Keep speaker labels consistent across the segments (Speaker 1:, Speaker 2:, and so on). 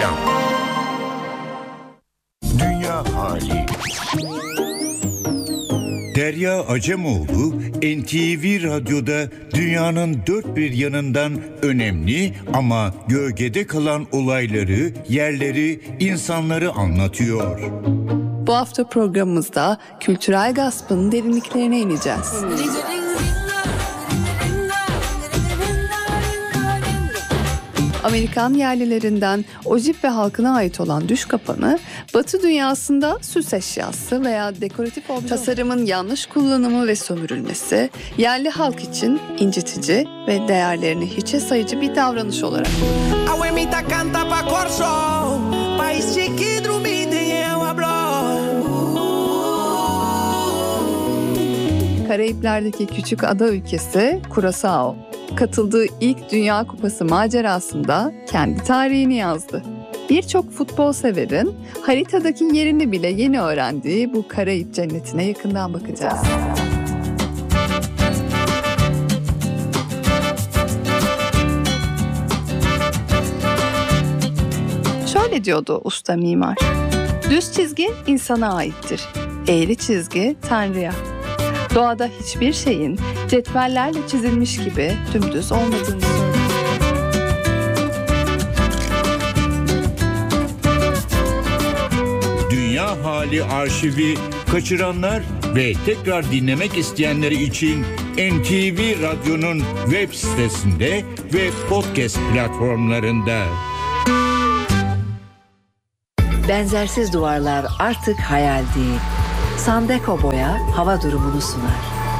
Speaker 1: Reklam. Dünya Hali. Derya Acemoğlu, NTV Radyo'da dünyanın dört bir yanından önemli ama gölgede kalan olayları, yerleri, insanları anlatıyor.
Speaker 2: Bu hafta programımızda kültürel gaspın derinliklerine ineceğiz. Amerikan yerlilerinden Ojibwe halkına ait olan düş kapanı, Batı dünyasında süs eşyası veya dekoratif obje tasarımın yanlış kullanımı ve sömürülmesi, yerli halk için incitici ve değerlerini hiçe sayıcı bir davranış olarak Karayipler'deki küçük ada ülkesi Curaçao, katıldığı ilk Dünya Kupası macerasında kendi tarihini yazdı. Birçok futbol severin haritadaki yerini bile yeni öğrendiği bu Karayip cennetine yakından bakacağız. Şöyle diyordu usta mimar: düz çizgi insana aittir, eğri çizgi Tanrı'ya. Doğada hiçbir şeyin cetvellerle çizilmiş gibi dümdüz olmadığını söylüyor.
Speaker 1: Dünya Hali arşivi kaçıranlar ve tekrar dinlemek isteyenleri için NTV Radyo'nun web sitesinde ve podcast platformlarında.
Speaker 3: Benzersiz duvarlar artık hayal değil. Sandeko Boya hava durumunu sunar.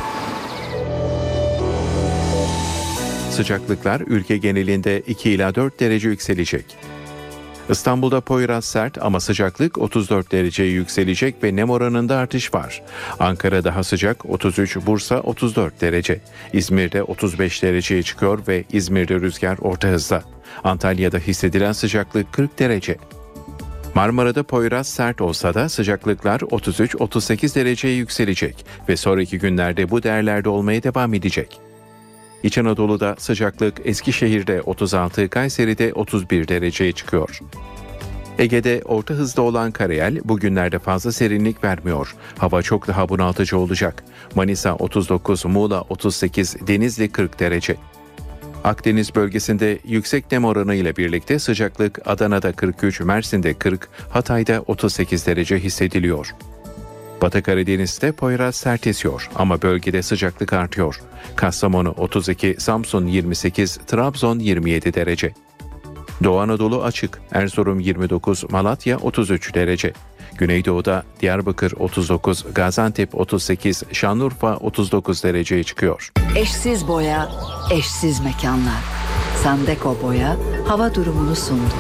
Speaker 4: Sıcaklıklar ülke genelinde 2 ila 4 derece yükselecek. İstanbul'da Poyraz sert ama sıcaklık 34 dereceye yükselecek ve nem oranında artış var. Ankara daha sıcak 33, Bursa 34 derece. İzmir'de 35 dereceye çıkıyor ve İzmir'de rüzgar orta hızda. Antalya'da hissedilen sıcaklık 40 derece. Marmara'da Poyraz sert olsa da sıcaklıklar 33-38 dereceye yükselecek ve sonraki günlerde bu değerlerde olmaya devam edecek. İç Anadolu'da sıcaklık Eskişehir'de 36, Kayseri'de 31 dereceye çıkıyor. Ege'de orta hızda olan karayel bugünlerde fazla serinlik vermiyor. Hava çok daha bunaltıcı olacak. Manisa 39, Muğla 38, Denizli 40 derece. Akdeniz bölgesinde yüksek nem oranı ile birlikte sıcaklık Adana'da 43, Mersin'de 40, Hatay'da 38 derece hissediliyor. Batı Karadeniz'de Poyraz sert esiyor ama bölgede sıcaklık artıyor. Kastamonu 32, Samsun 28, Trabzon 27 derece. Doğu Anadolu açık, Erzurum 29, Malatya 33 derece. Güneydoğu'da Diyarbakır 39, Gaziantep 38, Şanlıurfa 39 dereceye çıkıyor.
Speaker 3: Eşsiz boya, eşsiz mekanlar. Sandeko Boya hava durumunu sundu.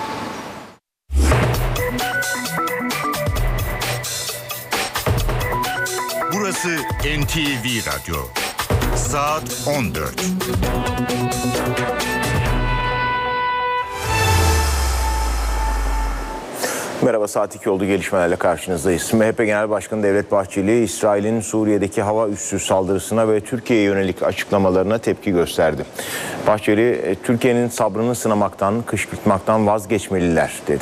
Speaker 1: Burası NTV Radyo. Saat 14.
Speaker 5: Merhaba, saat 2 oldu, gelişmelerle karşınızdayız. MHP Genel Başkanı Devlet Bahçeli, İsrail'in Suriye'deki hava üssü saldırısına ve Türkiye'ye yönelik açıklamalarına tepki gösterdi. Bahçeli, Türkiye'nin sabrını sınamaktan, kışkırtmaktan vazgeçmeliler dedi.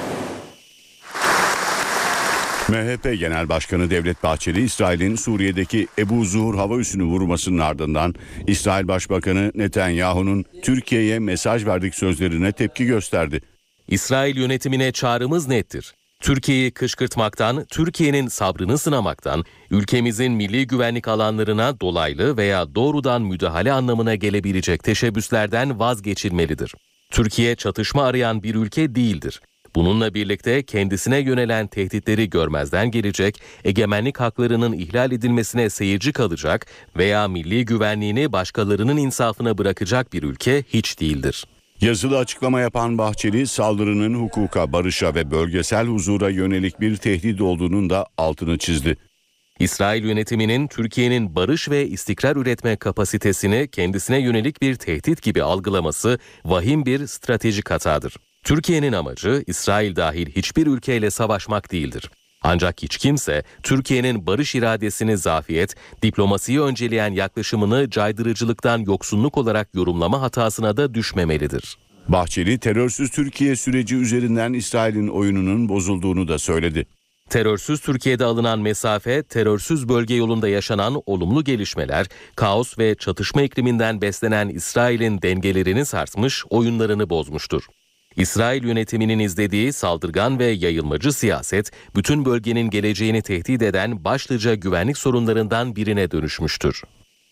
Speaker 6: MHP Genel Başkanı Devlet Bahçeli, İsrail'in Suriye'deki Ebu Zuhur hava üssünü vurmasının ardından İsrail Başbakanı Netanyahu'nun Türkiye'ye mesaj verdik sözlerine tepki gösterdi.
Speaker 7: İsrail yönetimine çağrımız nettir. Türkiye'yi kışkırtmaktan, Türkiye'nin sabrını sınamaktan, ülkemizin milli güvenlik alanlarına dolaylı veya doğrudan müdahale anlamına gelebilecek teşebbüslerden vazgeçilmelidir. Türkiye çatışma arayan bir ülke değildir. Bununla birlikte kendisine yönelen tehditleri görmezden gelecek, egemenlik haklarının ihlal edilmesine seyirci kalacak veya milli güvenliğini başkalarının insafına bırakacak bir ülke hiç değildir.
Speaker 6: Yazılı açıklama yapan Bahçeli, saldırının hukuka, barışa ve bölgesel huzura yönelik bir tehdit olduğunun da altını çizdi.
Speaker 7: İsrail yönetiminin Türkiye'nin barış ve istikrar üretme kapasitesini kendisine yönelik bir tehdit gibi algılaması vahim bir stratejik hatadır. Türkiye'nin amacı İsrail dahil hiçbir ülkeyle savaşmak değildir. Ancak hiç kimse Türkiye'nin barış iradesini zafiyet, diplomasiyi önceleyen yaklaşımını caydırıcılıktan yoksunluk olarak yorumlama hatasına da düşmemelidir.
Speaker 6: Bahçeli, terörsüz Türkiye süreci üzerinden İsrail'in oyununun bozulduğunu da söyledi.
Speaker 7: Terörsüz Türkiye'de alınan mesafe, terörsüz bölge yolunda yaşanan olumlu gelişmeler, kaos ve çatışma ikliminden beslenen İsrail'in dengelerini sarsmış, oyunlarını bozmuştur. İsrail yönetiminin izlediği saldırgan ve yayılmacı siyaset, bütün bölgenin geleceğini tehdit eden başlıca güvenlik sorunlarından birine dönüşmüştür.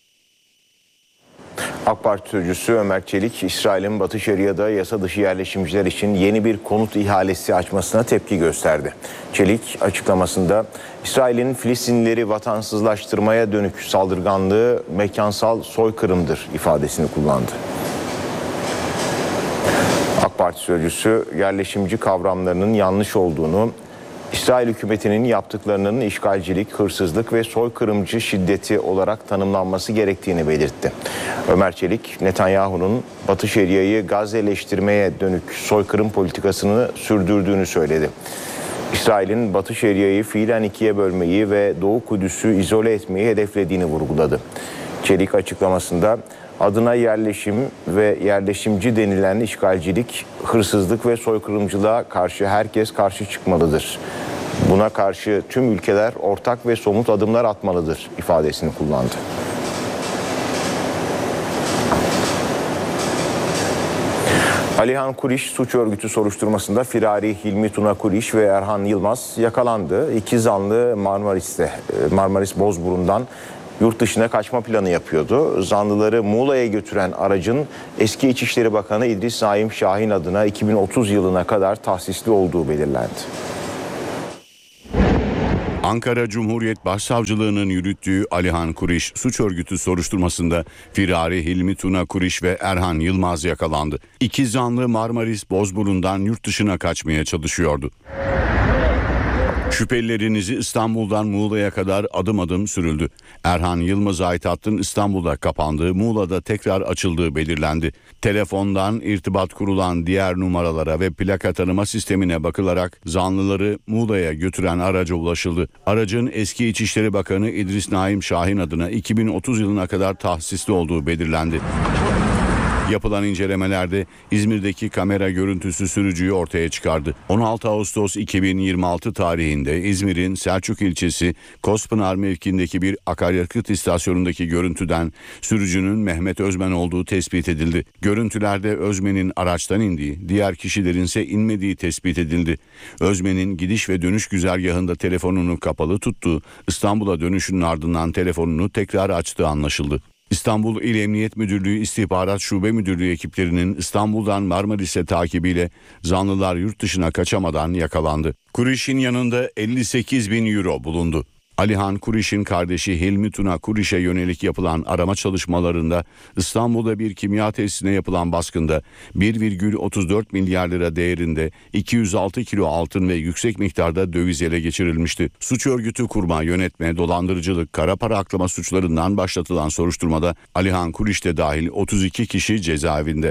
Speaker 5: AK Parti sözcüsü Ömer Çelik, İsrail'in Batı Şeria'da yasa dışı yerleşimciler için yeni bir konut ihalesi açmasına tepki gösterdi. Çelik açıklamasında İsrail'in Filistinlileri vatansızlaştırmaya dönük saldırganlığı mekansal soykırımdır ifadesini kullandı. AK Parti sözcüsü yerleşimci kavramlarının yanlış olduğunu, İsrail hükümetinin yaptıklarının işgalcilik, hırsızlık ve soykırımcı şiddeti olarak tanımlanması gerektiğini belirtti. Ömer Çelik, Netanyahu'nun Batı Şeria'yı Gazze'leştirmeye dönük soykırım politikasını sürdürdüğünü söyledi. İsrail'in Batı Şeria'yı fiilen ikiye bölmeyi ve Doğu Kudüs'ü izole etmeyi hedeflediğini vurguladı. Çelik açıklamasında adına yerleşim ve yerleşimci denilen işgalcilik, hırsızlık ve soykırımcılığa karşı herkes karşı çıkmalıdır. Buna karşı tüm ülkeler ortak ve somut adımlar atmalıdır ifadesini kullandı. Alihan Kuriş suç örgütü soruşturmasında firari Hilmi Tuna Kuriş ve Erhan Yılmaz yakalandı. İki zanlı Marmaris Bozburun'dan yurt dışına kaçma planı yapıyordu. Zanlıları Muğla'ya götüren aracın eski İçişleri Bakanı İdris Naim Şahin adına 2030 yılına kadar tahsisli olduğu belirlendi.
Speaker 6: Ankara Cumhuriyet Başsavcılığı'nın yürüttüğü Alihan Kuriş suç örgütü soruşturmasında firari Hilmi Tuna Kuriş ve Erhan Yılmaz yakalandı. İki zanlı Marmaris Bozburun'dan yurt dışına kaçmaya çalışıyordu. Şüphelilerinizi İstanbul'dan Muğla'ya kadar adım adım sürüldü. Erhan Yılmaz'a ait hattın İstanbul'da kapandığı, Muğla'da tekrar açıldığı belirlendi. Telefondan irtibat kurulan diğer numaralara ve plaka tanıma sistemine bakılarak zanlıları Muğla'ya götüren araca ulaşıldı. Aracın eski İçişleri Bakanı İdris Naim Şahin adına 2030 yılına kadar tahsisli olduğu belirlendi. Yapılan incelemelerde İzmir'deki kamera görüntüsü sürücüyü ortaya çıkardı. 16 Ağustos 2026 tarihinde İzmir'in Selçuk ilçesi Kospınar mevkiindeki bir akaryakıt istasyonundaki görüntüden sürücünün Mehmet Özmen olduğu tespit edildi. Görüntülerde Özmen'in araçtan indiği, diğer kişilerin ise inmediği tespit edildi. Özmen'in gidiş ve dönüş güzergahında telefonunu kapalı tuttuğu, İstanbul'a dönüşünün ardından telefonunu tekrar açtığı anlaşıldı. İstanbul İl Emniyet Müdürlüğü İstihbarat Şube Müdürlüğü ekiplerinin İstanbul'dan Marmaris'e takibiyle zanlılar yurt dışına kaçamadan yakalandı. Kuriş'in yanında 58.000 euro bulundu. Alihan Kuriş'in kardeşi Hilmi Tuna Kuriş'e yönelik yapılan arama çalışmalarında İstanbul'da bir kimya tesisine yapılan baskında 1,34 milyar lira değerinde 206 kilo altın ve yüksek miktarda döviz ele geçirilmişti. Suç örgütü kurma, yönetme, dolandırıcılık, kara para aklama suçlarından başlatılan soruşturmada Alihan Kuriş de dahil 32 kişi cezaevinde.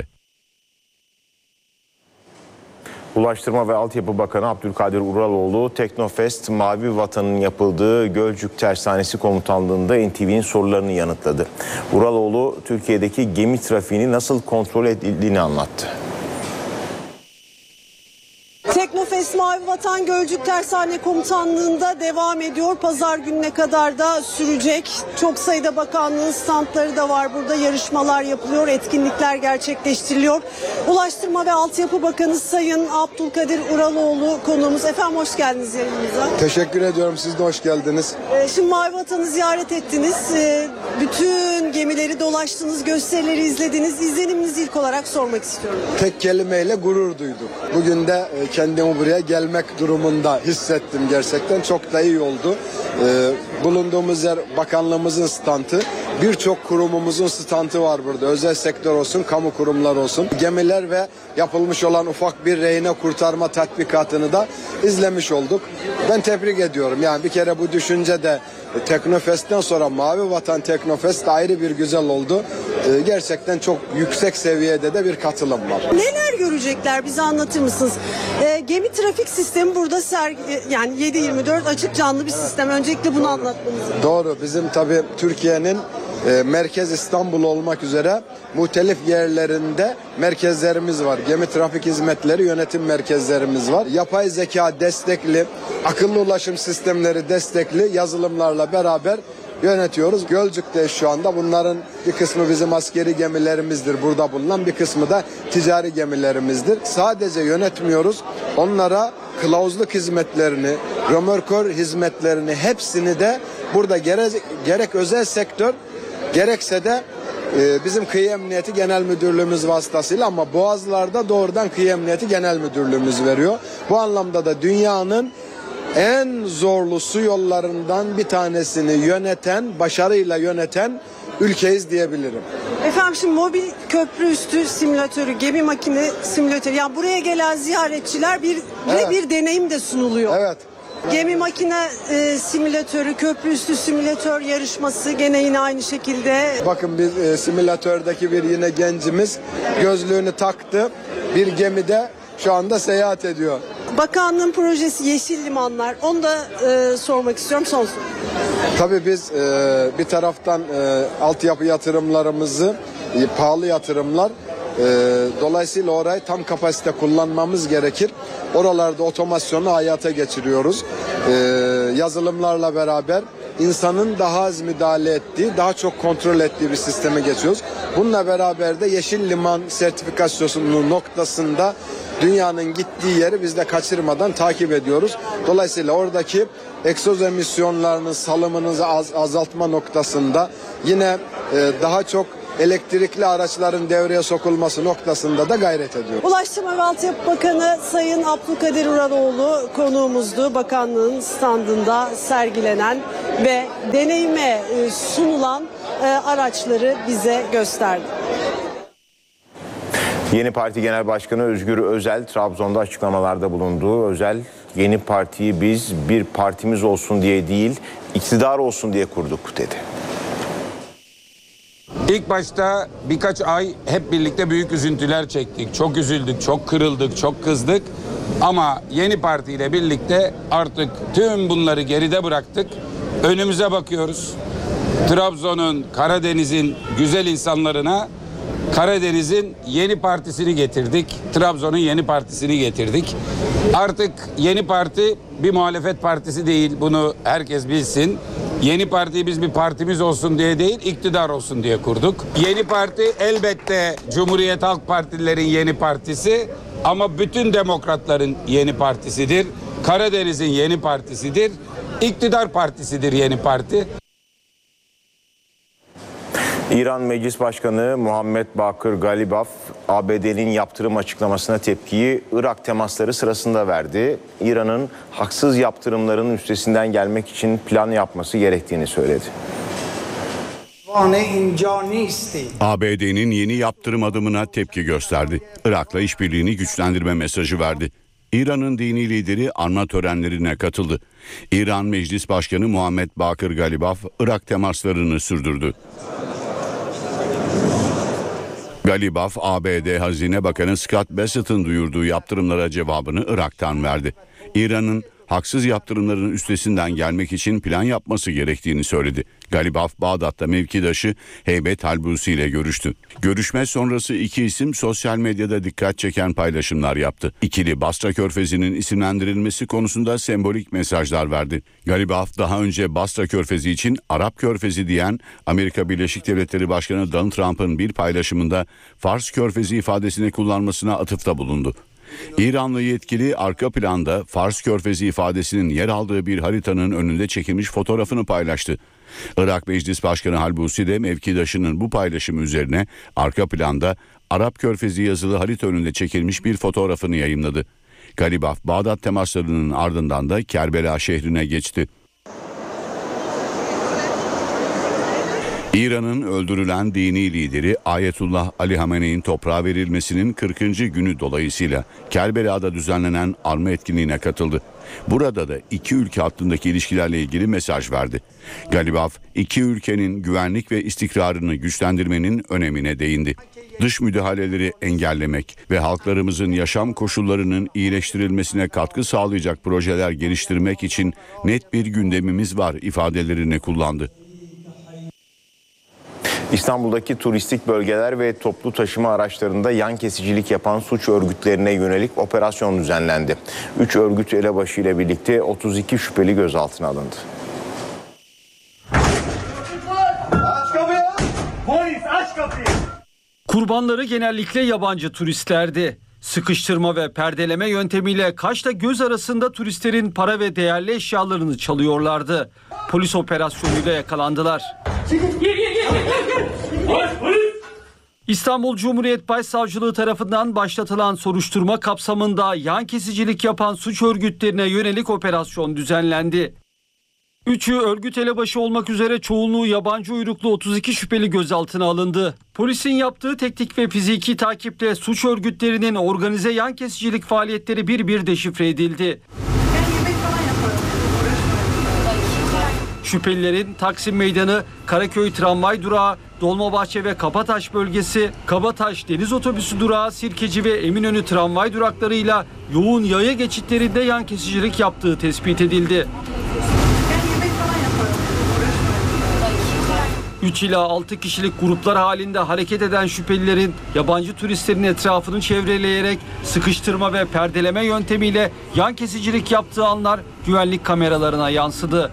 Speaker 5: Ulaştırma ve Altyapı Bakanı Abdülkadir Uraloğlu, Teknofest Mavi Vatan'ın yapıldığı Gölcük Tersanesi Komutanlığı'nda NTV'nin sorularını yanıtladı. Uraloğlu, Türkiye'deki gemi trafiğini nasıl kontrol edildiğini anlattı.
Speaker 8: Teknofest Mavi Vatan Gölcük Tersane Komutanlığı'nda devam ediyor. Pazar gününe kadar da sürecek. Çok sayıda bakanlığın standları da var burada. Yarışmalar yapılıyor, etkinlikler gerçekleştiriliyor. Ulaştırma ve Altyapı Bakanı Sayın Abdülkadir Uraloğlu konuğumuz. Efendim hoş geldiniz yayınımıza.
Speaker 9: Teşekkür ediyorum. Siz de hoş geldiniz.
Speaker 8: Şimdi Mavi Vatan'ı ziyaret ettiniz. Bütün gemileri dolaştınız, gösterileri izlediniz. İzleniminizi ilk olarak sormak istiyorum.
Speaker 9: Tek kelimeyle gurur duyduk. Bugün de kendimi buraya gelmek durumunda hissettim gerçekten. Çok da iyi oldu. Bulunduğumuz yer bakanlığımızın standı. Birçok kurumumuzun standı var burada. Özel sektör olsun, kamu kurumlar olsun. Gemiler ve yapılmış olan ufak bir rehine kurtarma tatbikatını da izlemiş olduk. Ben tebrik ediyorum. Yani bir kere bu düşünce de Teknofest'ten sonra Mavi Vatan Teknofest ayrı bir güzel oldu. Gerçekten çok yüksek seviyede de bir katılım var.
Speaker 8: Neler görecekler, bize anlatır mısınız? Gemi trafik sistemi burada yani 7/24 açık canlı bir sistem. Öncelikle bunu anlatmanız lazım.
Speaker 9: Doğru. Bizim tabii Türkiye'nin merkez İstanbul olmak üzere muhtelif yerlerinde merkezlerimiz var. Gemi trafik hizmetleri yönetim merkezlerimiz var. Yapay zeka destekli, akıllı ulaşım sistemleri destekli yazılımlarla beraber yönetiyoruz. Gölcük'te şu anda bunların bir kısmı bizim askeri gemilerimizdir. Burada bulunan bir kısmı da ticari gemilerimizdir. Sadece yönetmiyoruz. Onlara kılavuzluk hizmetlerini, römorkör hizmetlerini hepsini de burada gerek özel sektör gerekse de bizim Kıyı Emniyeti Genel Müdürlüğümüz vasıtasıyla ama boğazlarda doğrudan Kıyı Emniyeti Genel Müdürlüğümüz veriyor. Bu anlamda da dünyanın en zorlu su yollarından bir tanesini başarıyla yöneten ülkeyiz diyebilirim.
Speaker 8: Efendim şimdi mobil köprü üstü simülatörü, gemi makine simülatörü. Yani buraya gelen ziyaretçiler bir deneyim de sunuluyor.
Speaker 9: Evet.
Speaker 8: Gemi makine simülatörü, köprü üstü simülatör yarışması gene yine aynı şekilde.
Speaker 9: Bakın biz simülatördeki bir yine gencimiz gözlüğünü taktı. Bir gemide şu anda seyahat ediyor.
Speaker 8: Bakanlığın projesi Yeşil Limanlar. Onu da sormak istiyorum son soru.
Speaker 9: Tabii biz bir taraftan altyapı yatırımlarımızı, pahalı yatırımlar, dolayısıyla orayı tam kapasite kullanmamız gerekir. Oralarda otomasyonu hayata geçiriyoruz. Yazılımlarla beraber insanın daha az müdahale ettiği, daha çok kontrol ettiği bir sisteme geçiyoruz. Bununla beraber de Yeşil Liman sertifikasyonunun noktasında dünyanın gittiği yeri biz de kaçırmadan takip ediyoruz. Dolayısıyla oradaki egzoz emisyonlarının salımını azaltma noktasında yine daha çok elektrikli araçların devreye sokulması noktasında da gayret ediyoruz.
Speaker 8: Ulaştırma ve Altyapı Bakanı Sayın Abdülkadir Uraloğlu konuğumuzdu. Bakanlığın standında sergilenen ve deneyime sunulan araçları bize gösterdi.
Speaker 5: Yeni Parti Genel Başkanı Özgür Özel Trabzon'da açıklamalarda bulundu. Özel, yeni partiyi biz bir partimiz olsun diye değil, iktidar olsun diye kurduk dedi.
Speaker 10: İlk başta birkaç ay hep birlikte büyük üzüntüler çektik. Çok üzüldük, çok kırıldık, çok kızdık. Ama yeni partiyle birlikte artık tüm bunları geride bıraktık. Önümüze bakıyoruz. Trabzon'un, Karadeniz'in güzel insanlarına Karadeniz'in yeni partisini getirdik. Trabzon'un yeni partisini getirdik. Artık yeni parti bir muhalefet partisi değil. Bunu herkes bilsin. Yeni partiyi biz bir partimiz olsun diye değil, iktidar olsun diye kurduk. Yeni parti elbette Cumhuriyet Halk Partililerin yeni partisi ama bütün demokratların yeni partisidir. Karadeniz'in yeni partisidir. İktidar partisidir yeni parti.
Speaker 5: İran Meclis Başkanı Muhammed Bakır Galibaf, ABD'nin yaptırım açıklamasına tepkiyi Irak temasları sırasında verdi. İran'ın haksız yaptırımların üstesinden gelmek için plan yapması gerektiğini söyledi.
Speaker 6: ABD'nin yeni yaptırım adımına tepki gösterdi. Irak'la işbirliğini güçlendirme mesajı verdi. İran'ın dini lideri anma törenlerine katıldı. İran Meclis Başkanı Muhammed Bakır Galibaf, Irak temaslarını sürdürdü. Galibaf, ABD Hazine Bakanı Scott Bessett'ın duyurduğu yaptırımlara cevabını Irak'tan verdi. İran'ın haksız yaptırımların üstesinden gelmek için plan yapması gerektiğini söyledi. Galibaf, Bağdat'ta mevkidaşı Heybet Halbusi ile görüştü. Görüşme sonrası iki isim sosyal medyada dikkat çeken paylaşımlar yaptı. İkili Basra Körfezi'nin isimlendirilmesi konusunda sembolik mesajlar verdi. Galibaf daha önce Basra Körfezi için Arap Körfezi diyen Amerika Birleşik Devletleri Başkanı Donald Trump'ın bir paylaşımında Fars Körfezi ifadesini kullanmasına atıfta bulundu. İranlı yetkili arka planda Fars Körfezi ifadesinin yer aldığı bir haritanın önünde çekilmiş fotoğrafını paylaştı. Irak Meclis Başkanı Halbusi de mevkidaşının bu paylaşımı üzerine arka planda Arap Körfezi yazılı harita önünde çekilmiş bir fotoğrafını yayımladı. Galibaf, Bağdat temaslarının ardından da Kerbela şehrine geçti. İran'ın öldürülen dini lideri Ayetullah Ali Hamenei'nin toprağa verilmesinin 40. günü dolayısıyla Kerbela'da düzenlenen anma etkinliğine katıldı. Burada da iki ülke hattındaki ilişkilerle ilgili mesaj verdi. Galibaf, iki ülkenin güvenlik ve istikrarını güçlendirmenin önemine değindi. Dış müdahaleleri engellemek ve halklarımızın yaşam koşullarının iyileştirilmesine katkı sağlayacak projeler geliştirmek için net bir gündemimiz var ifadelerini kullandı.
Speaker 5: İstanbul'daki turistik bölgeler ve toplu taşıma araçlarında yan kesicilik yapan suç örgütlerine yönelik operasyon düzenlendi. 3 örgüt elebaşı ile birlikte 32 şüpheli gözaltına alındı.
Speaker 11: Kurbanları genellikle yabancı turistlerdi. Sıkıştırma ve perdeleme yöntemiyle Kaş'ta göz arasında turistlerin para ve değerli eşyalarını çalıyorlardı. Polis operasyonuyla yakalandılar. İstanbul Cumhuriyet Başsavcılığı tarafından başlatılan soruşturma kapsamında yan kesicilik yapan suç örgütlerine yönelik operasyon düzenlendi. 3'ü örgüt elebaşı olmak üzere çoğunluğu yabancı uyruklu 32 şüpheli gözaltına alındı. Polisin yaptığı teknik ve fiziki takiple suç örgütlerinin organize yan kesicilik faaliyetleri bir bir deşifre edildi. Şüphelilerin Taksim Meydanı, Karaköy Tramvay Durağı, Dolmabahçe ve Kabataş bölgesi, Kabataş Deniz Otobüsü Durağı, Sirkeci ve Eminönü tramvay duraklarıyla yoğun yaya geçitlerinde yan kesicilik yaptığı tespit edildi. 3 ila 6 kişilik gruplar halinde hareket eden şüphelilerin yabancı turistlerin etrafını çevreleyerek sıkıştırma ve perdeleme yöntemiyle yan kesicilik yaptığı anlar güvenlik kameralarına yansıdı.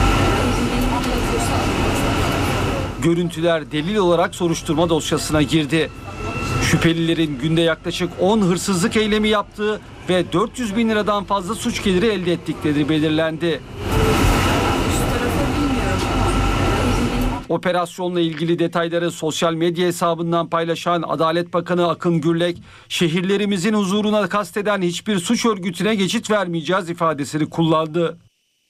Speaker 11: Görüntüler delil olarak soruşturma dosyasına girdi. Şüphelilerin günde yaklaşık 10 hırsızlık eylemi yaptığı ve 400 bin liradan fazla suç geliri elde ettikleri belirlendi. Operasyonla ilgili detayları sosyal medya hesabından paylaşan Adalet Bakanı Akın Gürlek, şehirlerimizin huzuruna kasteden hiçbir suç örgütüne geçit vermeyeceğiz ifadesini kullandı.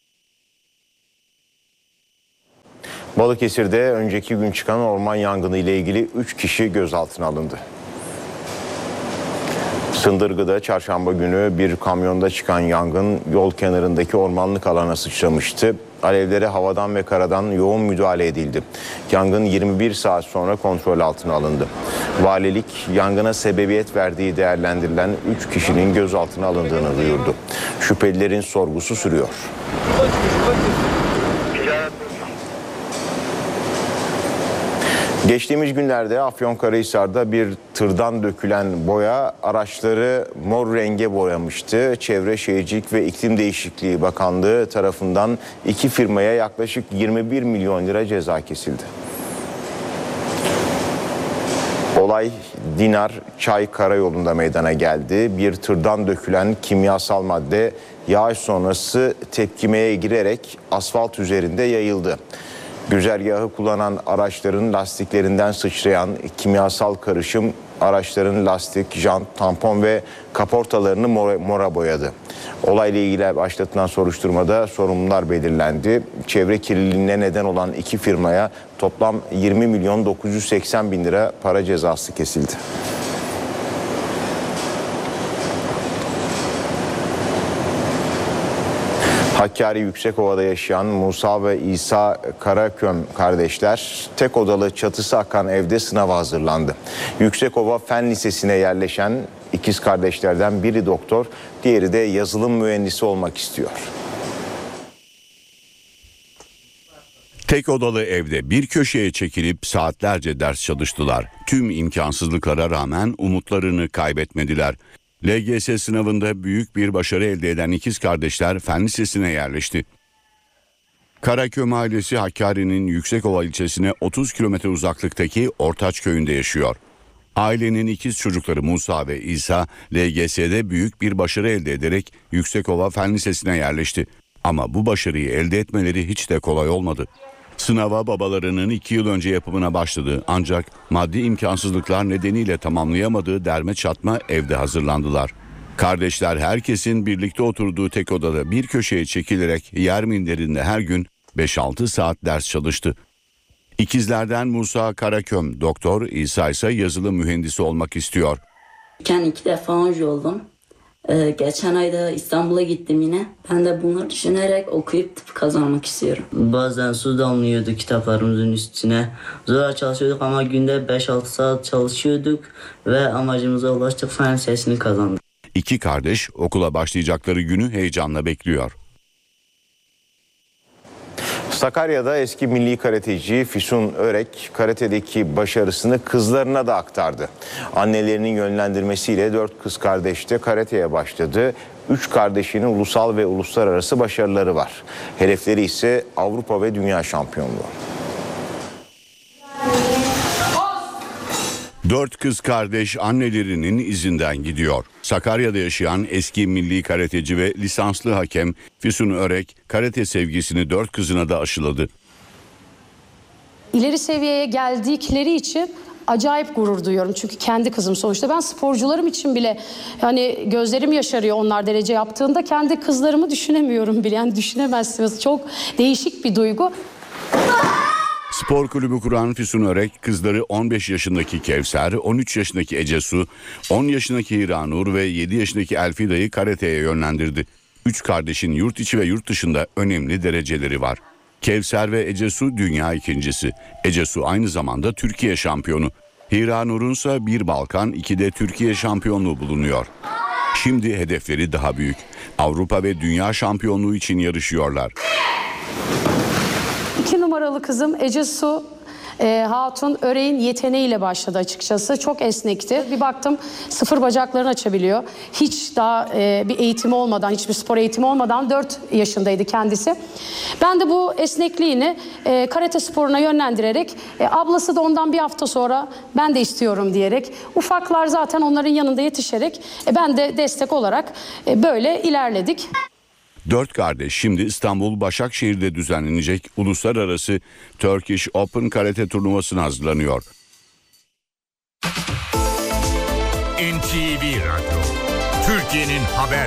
Speaker 5: Balıkesir'de önceki gün çıkan orman yangını ile ilgili 3 kişi gözaltına alındı. Sındırgı'da çarşamba günü bir kamyonda çıkan yangın yol kenarındaki ormanlık alana sıçramıştı. Alevlere havadan ve karadan yoğun müdahale edildi. Yangın 21 saat sonra kontrol altına alındı. Valilik yangına sebebiyet verdiği değerlendirilen 3 kişinin gözaltına alındığını duyurdu. Şüphelilerin sorgusu sürüyor. Geçtiğimiz günlerde Afyonkarahisar'da bir tırdan dökülen boya araçları mor renge boyamıştı. Çevre Şehircilik ve İklim Değişikliği Bakanlığı tarafından 2 firmaya yaklaşık 21 milyon lira ceza kesildi. Olay Dinar Çay Karayolu'nda meydana geldi. Bir tırdan dökülen kimyasal madde yağış sonrası tepkimeye girerek asfalt üzerinde yayıldı. Güzergahı kullanan araçların lastiklerinden sıçrayan kimyasal karışım araçların lastik, jant, tampon ve kaportalarını mora boyadı. Olayla ilgili başlatılan soruşturmada sorumlular belirlendi. Çevre kirliliğine neden olan 2 firmaya toplam 20 milyon 980 bin lira para cezası kesildi. Hakkari Yüksekova'da yaşayan Musa ve İsa Karaköm kardeşler tek odalı çatısı akan evde sınava hazırlandı. Yüksekova Fen Lisesi'ne yerleşen ikiz kardeşlerden biri doktor, diğeri de yazılım mühendisi olmak istiyor.
Speaker 6: Tek odalı evde bir köşeye çekilip saatlerce ders çalıştılar. Tüm imkansızlıklara rağmen umutlarını kaybetmediler. LGS sınavında büyük bir başarı elde eden ikiz kardeşler Fen Lisesi'ne yerleşti. Karaköy ailesi Hakkari'nin Yüksekova ilçesine 30 kilometre uzaklıktaki Ortaç köyünde yaşıyor. Ailenin ikiz çocukları Musa ve İsa LGS'de büyük bir başarı elde ederek Yüksekova Fen Lisesi'ne yerleşti. Ama bu başarıyı elde etmeleri hiç de kolay olmadı. Sınava babalarının 2 yıl önce yapımına başladı ancak maddi imkansızlıklar nedeniyle tamamlayamadığı derme çatma evde hazırlandılar. Kardeşler herkesin birlikte oturduğu tek odada bir köşeye çekilerek yer minderinde her gün 5-6 saat ders çalıştı. İkizlerden Musa Karaköm doktor, İsa ise yazılım mühendisi olmak istiyor.
Speaker 12: Ben 2 defa önce oldum. Geçen ayda İstanbul'a gittim yine. Ben de bunları düşünerek okuyup tıp kazanmak istiyorum. Bazen su damlıyordu kitaplarımızın üstüne. Zor çalışıyorduk ama günde 5-6 saat çalışıyorduk ve amacımıza ulaştık, fen lisesini kazandık.
Speaker 6: 2 kardeş okula başlayacakları günü heyecanla bekliyor.
Speaker 5: Sakarya'da eski milli karateci Füsun Örek karatedeki başarısını kızlarına da aktardı. Annelerinin yönlendirmesiyle 4 kız kardeş de karateye başladı. 3 kardeşinin ulusal ve uluslararası başarıları var. Hedefleri ise Avrupa ve Dünya şampiyonluğu.
Speaker 6: 4 kız kardeş annelerinin izinden gidiyor. Sakarya'da yaşayan eski milli karateci ve lisanslı hakem Füsun Örek karate sevgisini 4 kızına da aşıladı.
Speaker 13: İleri seviyeye geldikleri için acayip gurur duyuyorum. Çünkü kendi kızım sonuçta. Ben sporcularım için bile hani gözlerim yaşarıyor onlar derece yaptığında. Kendi kızlarımı düşünemiyorum bile. Yani düşünemezsiniz. Çok değişik bir duygu.
Speaker 6: Spor kulübü kuran Füsun Örek kızları 15 yaşındaki Kevser, 13 yaşındaki Ecesu, 10 yaşındaki Hiranur ve 7 yaşındaki Elfida'yı karateye yönlendirdi. 3 kardeşin yurt içi ve yurt dışında önemli dereceleri var. Kevser ve Ecesu dünya ikincisi. Ecesu aynı zamanda Türkiye şampiyonu. Hiranur'un ise bir Balkan, 2 de Türkiye şampiyonluğu bulunuyor. Şimdi hedefleri daha büyük. Avrupa ve dünya şampiyonluğu için yarışıyorlar.
Speaker 13: 2 numaralı kızım Ecesu Hatun Örek'in yeteneğiyle başladı açıkçası. Çok esnekti. Bir baktım 0 bacaklarını açabiliyor. Hiç daha bir eğitimi olmadan, hiçbir spor eğitimi olmadan 4 yaşındaydı kendisi. Ben de bu esnekliğini karate sporuna yönlendirerek ablası da ondan bir hafta sonra ben de istiyorum diyerek ufaklar zaten onların yanında yetişerek ben de destek olarak böyle ilerledik.
Speaker 6: 4 kardeş şimdi İstanbul Başakşehir'de düzenlenecek uluslararası Turkish Open karate turnuvasına hazırlanıyor.
Speaker 1: NTV Radyo, Türkiye'nin haber